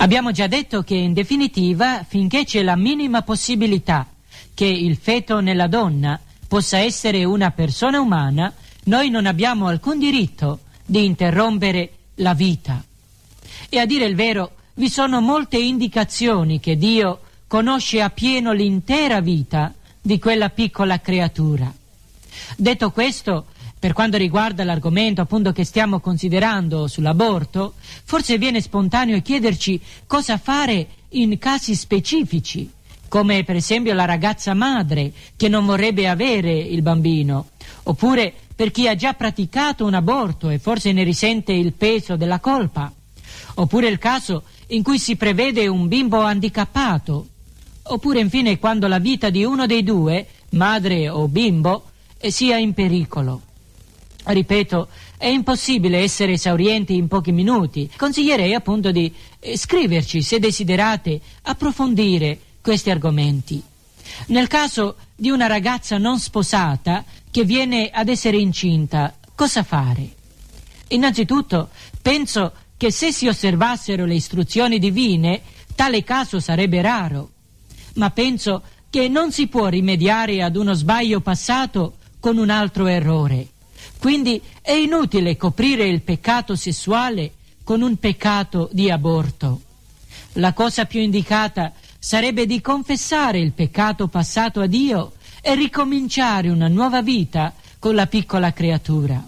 Abbiamo già detto che in definitiva, finché c'è la minima possibilità che il feto nella donna possa essere una persona umana, noi non abbiamo alcun diritto di interrompere la vita. E a dire il vero, vi sono molte indicazioni che Dio conosce appieno l'intera vita di quella piccola creatura. Detto questo, per quanto riguarda l'argomento appunto che stiamo considerando sull'aborto, forse viene spontaneo chiederci cosa fare in casi specifici, come per esempio la ragazza madre che non vorrebbe avere il bambino, oppure per chi ha già praticato un aborto e forse ne risente il peso della colpa, oppure il caso in cui si prevede un bimbo handicappato, oppure infine quando la vita di uno dei due, madre o bimbo, sia in pericolo. Ripeto, è impossibile essere esaurienti in pochi minuti. Consiglierei appunto di scriverci se desiderate approfondire questi argomenti. Nel caso di una ragazza non sposata che viene ad essere incinta, cosa fare? Innanzitutto, penso che se si osservassero le istruzioni divine, tale caso sarebbe raro. Ma penso che non si può rimediare ad uno sbaglio passato con un altro errore. Quindi è inutile coprire il peccato sessuale con un peccato di aborto. La cosa più indicata sarebbe di confessare il peccato passato a Dio e ricominciare una nuova vita con la piccola creatura.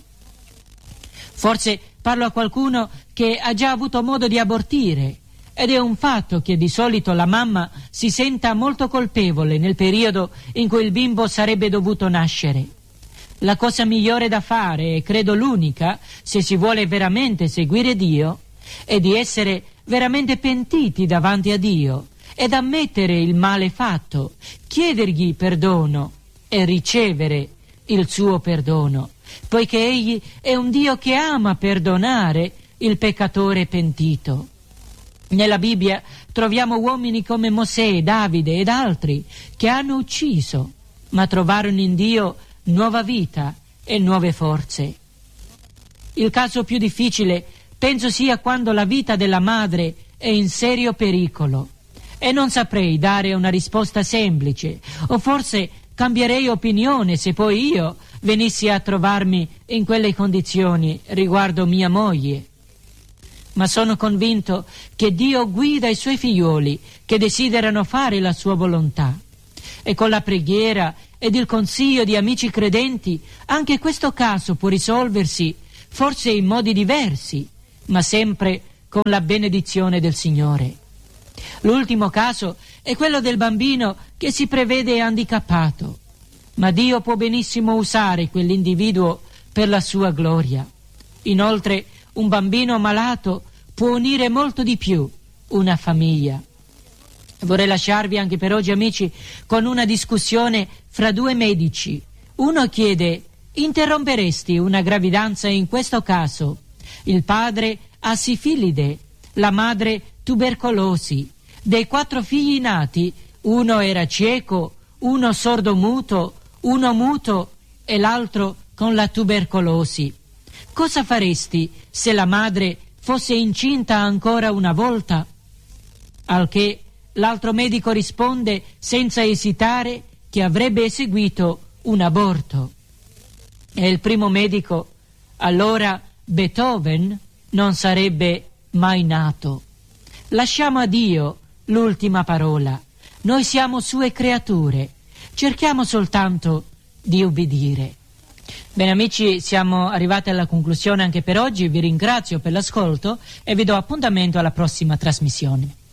Forse parlo a qualcuno che ha già avuto modo di abortire, ed è un fatto che di solito la mamma si senta molto colpevole nel periodo in cui il bimbo sarebbe dovuto nascere. La cosa migliore da fare, e credo l'unica, se si vuole veramente seguire Dio, è di essere veramente pentiti davanti a Dio ed ammettere il male fatto, chiedergli perdono e ricevere il suo perdono, poiché Egli è un Dio che ama perdonare il peccatore pentito. Nella Bibbia troviamo uomini come Mosè, Davide ed altri che hanno ucciso, ma trovarono in Dio nuova vita e nuove forze. Il caso più difficile penso sia quando la vita della madre è in serio pericolo e non saprei dare una risposta semplice, o forse cambierei opinione se poi io venissi a trovarmi in quelle condizioni riguardo mia moglie. Ma sono convinto che Dio guida i suoi figlioli che desiderano fare la sua volontà, e con la preghiera ed il consiglio di amici credenti anche questo caso può risolversi, forse in modi diversi, ma sempre con la benedizione del Signore. L'ultimo caso è quello del bambino che si prevede handicappato, ma Dio può benissimo usare quell'individuo per la sua gloria. Inoltre, un bambino malato può unire molto di più una famiglia. Vorrei lasciarvi anche per oggi, amici, con una discussione fra due medici. Uno chiede: interromperesti una gravidanza in questo caso? Il padre ha sifilide, la madre tubercolosi. Dei 4 figli nati, uno era cieco, uno sordomuto, uno muto e l'altro con la tubercolosi. Cosa faresti se la madre fosse incinta ancora una volta? Al che l'altro medico risponde senza esitare che avrebbe eseguito un aborto. E il primo medico: allora Beethoven non sarebbe mai nato. Lasciamo a Dio l'ultima parola. Noi siamo sue creature. Cerchiamo soltanto di ubbidire. Bene amici, siamo arrivati alla conclusione anche per oggi. Vi ringrazio per l'ascolto e vi do appuntamento alla prossima trasmissione.